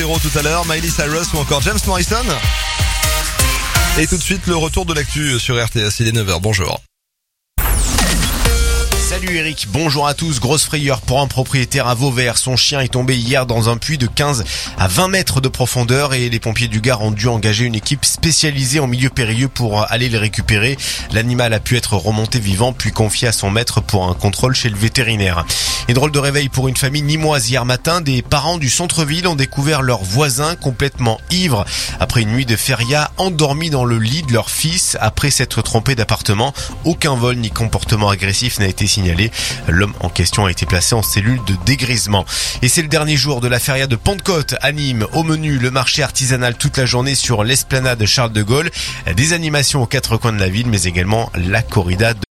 Tout à l'heure, Miley Cyrus ou encore James Morrison. Et tout de suite, le retour de l'actu sur RTS, il est 9h, bonjour. Salut Eric, bonjour à tous. Grosse frayeur pour un propriétaire à Vauvert. Son chien est tombé hier dans un puits de 15 à 20 mètres de profondeur et les pompiers du Gard ont dû engager une équipe spécialisée en milieu périlleux pour aller le récupérer. L'animal a pu être remonté vivant puis confié à son maître pour un contrôle chez le vétérinaire. Et drôle de réveil pour une famille nîmoise hier matin. Des parents du centre-ville ont découvert leur voisin complètement ivre après une nuit de feria, endormi dans le lit de leur fils après s'être trompé d'appartement. Aucun vol ni comportement agressif n'a été signalé. L'homme en question a été placé en cellule de dégrisement. Et c'est le dernier jour de la feria de Pentecôte à Nîmes. Au menu, le marché artisanal toute la journée sur l'esplanade Charles de Gaulle. Des animations aux quatre coins de la ville, mais également la corrida